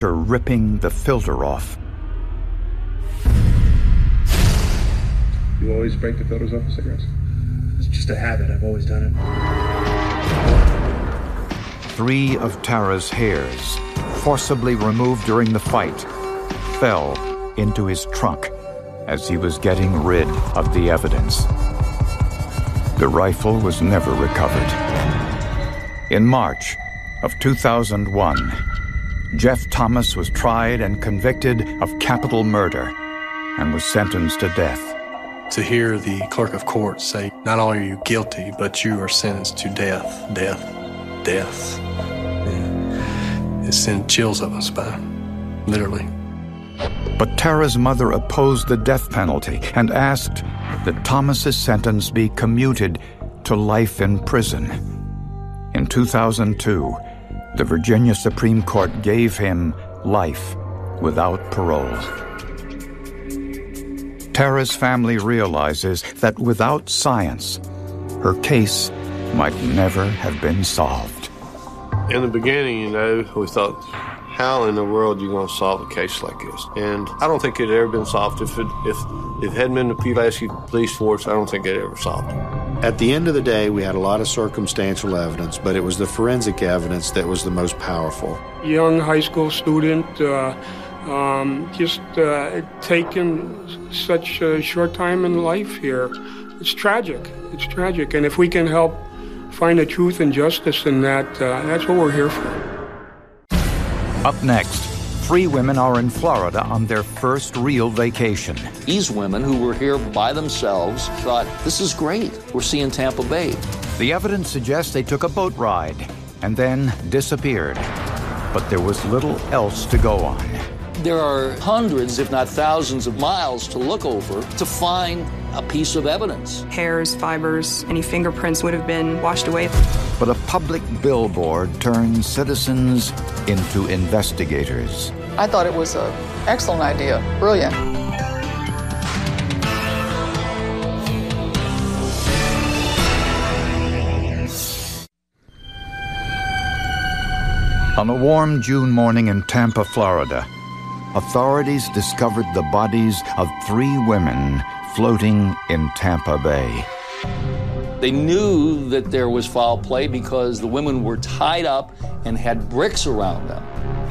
ripping the filter off. You always break the filters off of cigarettes? It's just a habit. I've always done it. 3 of Tara's hairs, forcibly removed during the fight, fell into his trunk as he was getting rid of the evidence. The rifle was never recovered. In March of 2001, Jeff Thomas was tried and convicted of capital murder and was sentenced to death. To hear the clerk of court say, not only are you guilty, but you are sentenced to death, death, death. Yeah. It sent chills up my spine, literally. But Tara's mother opposed the death penalty and asked that Thomas's sentence be commuted to life in prison. In 2002, the Virginia Supreme Court gave him life without parole. Tara's family realizes that without science, her case might never have been solved. In the beginning, we thought, how in the world are you going to solve a case like this? And I don't think it had ever been solved. If it hadn't been the Pulaski Police Force, I don't think it ever solved it. At the end of the day, we had a lot of circumstantial evidence, but it was the forensic evidence that was the most powerful. Young high school student, taken such a short time in life here. It's tragic. It's tragic. And if we can help find the truth and justice in that, that's what we're here for. Up next, 3 women are in Florida on their first real vacation. These women who were here by themselves thought, this is great. We're seeing Tampa Bay. The evidence suggests they took a boat ride and then disappeared. But there was little else to go on. There are hundreds, if not thousands of miles to look over to find a piece of evidence. Hairs, fibers, any fingerprints would have been washed away. But a public billboard turns citizens into investigators. I thought it was an excellent idea. Brilliant. On a warm June morning in Tampa, Florida, authorities discovered the bodies of 3 women floating in Tampa Bay. They knew that there was foul play because the women were tied up and had bricks around them.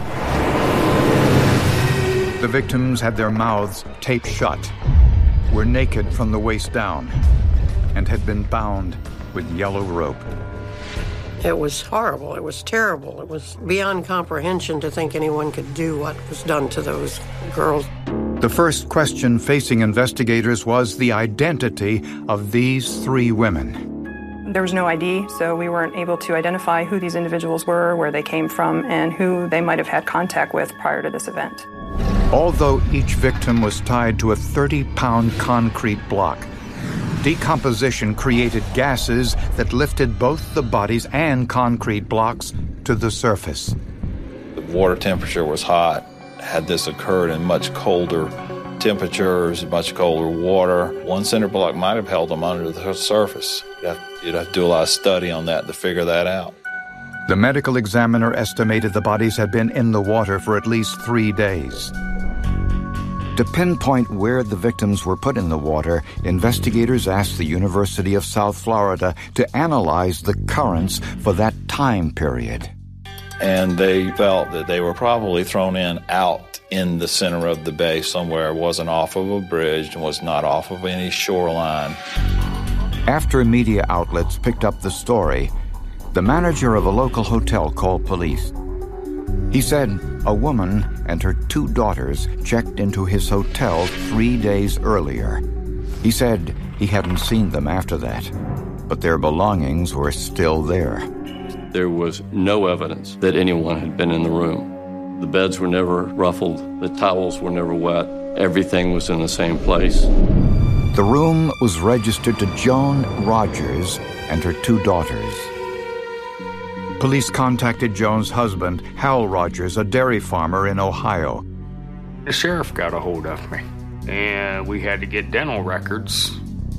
The victims had their mouths taped shut, were naked from the waist down, and had been bound with yellow rope. It was horrible. It was terrible. It was beyond comprehension to think anyone could do what was done to those girls. The first question facing investigators was the identity of these 3 women. There was no ID, so we weren't able to identify who these individuals were, where they came from, and who they might have had contact with prior to this event. Although each victim was tied to a 30-pound concrete block, decomposition created gases that lifted both the bodies and concrete blocks to the surface. The water temperature was hot. Had this occurred in much colder temperatures, much colder water, one cinder block might have held them under the surface. You'd have to do a lot of study on that to figure that out. The medical examiner estimated the bodies had been in the water for at least 3 days. To pinpoint where the victims were put in the water, investigators asked the University of South Florida to analyze the currents for that time period. And they felt that they were probably thrown out in the center of the bay somewhere. It wasn't off of a bridge and was not off of any shoreline. After media outlets picked up the story, the manager of a local hotel called police. He said a woman and her 2 daughters checked into his hotel 3 days earlier. He said he hadn't seen them after that, but their belongings were still there. There was no evidence that anyone had been in the room. The beds were never ruffled. The towels were never wet. Everything was in the same place. The room was registered to Joan Rogers and her 2 daughters. Police contacted Joan's husband, Hal Rogers, a dairy farmer in Ohio. The sheriff got a hold of me, and we had to get dental records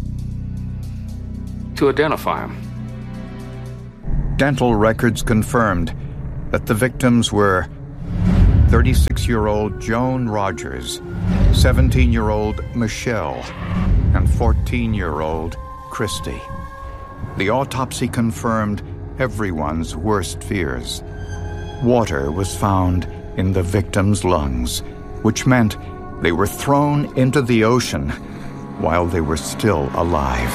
to identify him. Dental records confirmed that the victims were 36-year-old Joan Rogers, 17-year-old Michelle, and 14-year-old Christy. The autopsy confirmed everyone's worst fears. Water was found in the victims' lungs, which meant they were thrown into the ocean while they were still alive.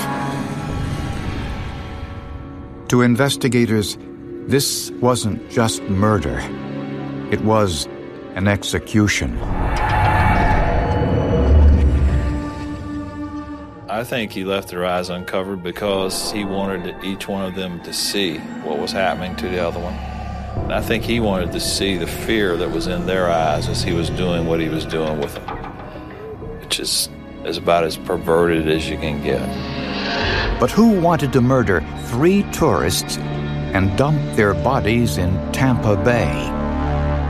To investigators, this wasn't just murder. It was an execution. I think he left their eyes uncovered because he wanted each one of them to see what was happening to the other one. And I think he wanted to see the fear that was in their eyes as he was doing what he was doing with them, which is about as perverted as you can get. But who wanted to murder 3 tourists and dump their bodies in Tampa Bay?